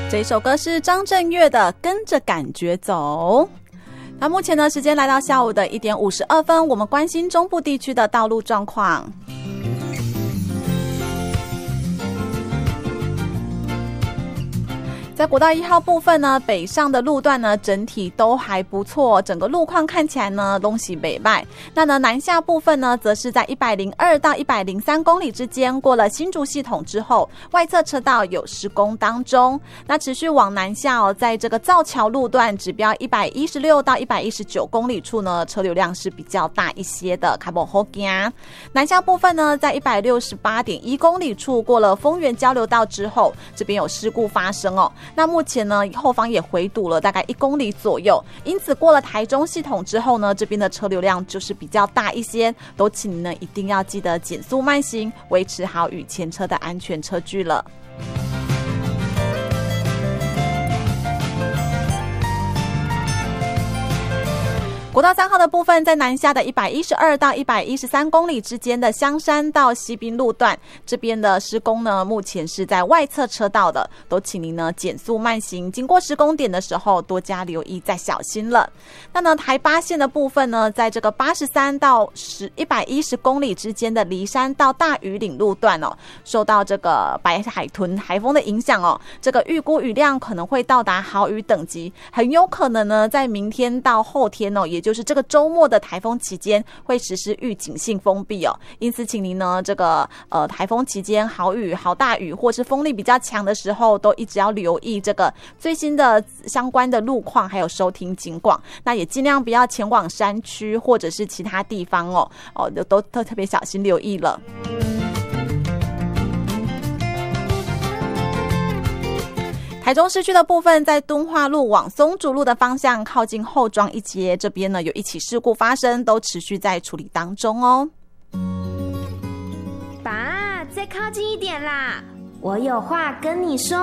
这首歌是张震岳的《跟着感觉走》。那目前呢，时间来到下午的1点52分，我们关心中部地区的道路状况。在国道1号部分呢，北上的路段呢整体都还不错，整个路况看起来呢东西北败。那呢南下部分呢，则是在102到103公里之间，过了新竹系统之后，外侧车道有施工当中。那持续往南下哦，在这个造桥路段指标116到119公里处呢，车流量是比较大一些的，开不好行。南下部分呢，在168.1公里处过了丰原交流道之后，这边有事故发生哦。那目前呢，后方也回堵了大概1公里左右，因此过了台中系统之后呢，这边的车流量就是比较大一些，都请您呢一定要记得减速慢行，维持好与前车的安全车距了。国道3号的部分，在南下的112到113公里之间的香山到西滨路段，这边的施工呢，目前是在外侧车道的，都请您呢减速慢行，经过施工点的时候多加留意，再小心了。那呢，台八线的部分呢，在这个83到110公里之间的梨山到大屿岭路段哦，受到这个白海豚台风的影响哦，这个预估雨量可能会到达豪雨等级，很有可能呢，在明天到后天哦，也就是这个周末的台风期间会实施预警性封闭哦，因此请您呢这个台风期间豪雨、豪大雨或是风力比较强的时候，都一直要留意这个最新的相关的路况，还有收听警广。那也尽量不要前往山区或者是其他地方哦，都特别小心留意了。台中市区的部分，在敦化路往松竹路的方向，靠近后庄一街这边呢，有一起事故发生，都持续在处理当中哦。 爸，再靠近一点啦，我有话跟你说。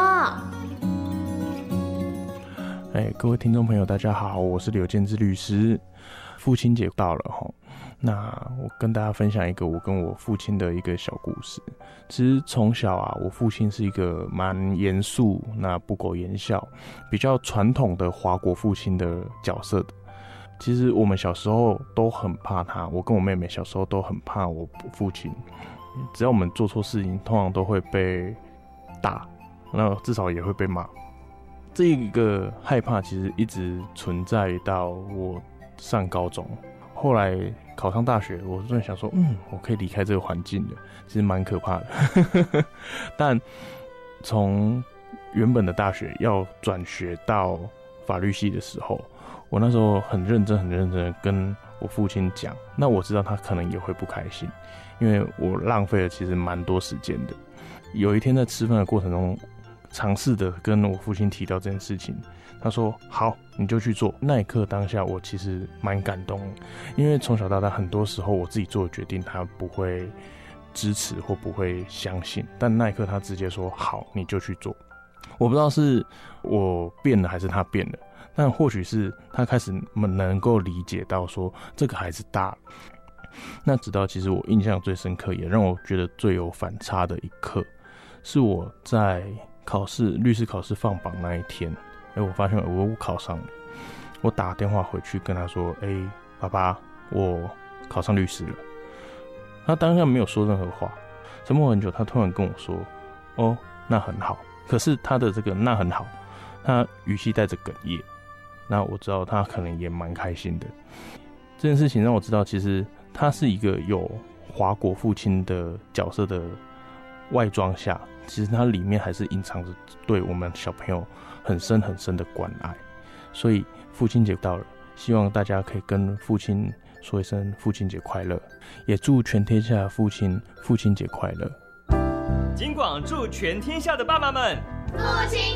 各位听众朋友大家好，我是柳建志律师。父亲节到了齁，那我跟大家分享一个我跟我父亲的一个小故事。其实从小啊，我父亲是一个蛮严肃、那不苟言笑、比较传统的华国父亲的角色的。其实我们小时候都很怕他，我跟我妹妹小时候都很怕我父亲。只要我们做错事情，通常都会被打，那至少也会被骂。这一个害怕其实一直存在到我上高中，后来考上大学，我真的想说，我可以离开这个环境的，其实蛮可怕的。但从原本的大学要转学到法律系的时候，我那时候很认真的跟我父亲讲，那我知道他可能也会不开心，因为我浪费了其实蛮多时间的。有一天在吃饭的过程中，尝试的跟我父亲提到这件事情，他说好，你就去做。那一刻当下我其实蛮感动的，因为从小到大很多时候我自己做的决定他不会支持或不会相信，但那一刻他直接说好，你就去做。我不知道是我变了还是他变了，但或许是他开始能够理解到说这个孩子大了。那直到其实我印象最深刻也让我觉得最有反差的一刻，是我在律师考试放榜那一天，我发现我考上了。我打电话回去跟他说，爸爸，我考上律师了。他当下没有说任何话，沉默很久，他突然跟我说，哦，那很好。可是他的这个那很好，他语气带着哽咽，那我知道他可能也蛮开心的。这件事情让我知道，其实他是一个有华国父亲的角色的外装下，其实它里面还是隐藏着对我们小朋友很深的关爱。所以父亲节到了，希望大家可以跟父亲说一声父亲节快乐，也祝全天下的父亲节快乐。 金广祝全天下的爸爸们父亲